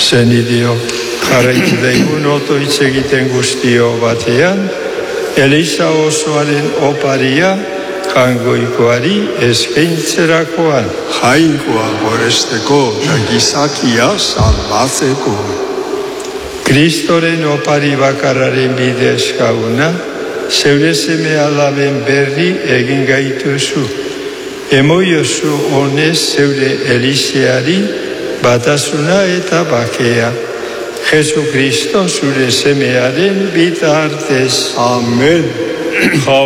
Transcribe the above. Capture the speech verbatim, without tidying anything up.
Zenidio, jarraitu daigun oto hitz egiten guztio batean, Eliza osoaren oparia jangoikoari eskaintzerakoan. Jainkoa goresteko eta gizakia salbatzeko. Kristoren opari bakarraren bidez jauna, zeure seme alaben berri egin gaituzu. Emoiozu honez zeure Elizeari batasuna eta bakea. Jesu Kristo zure semearen bitartez. Amen.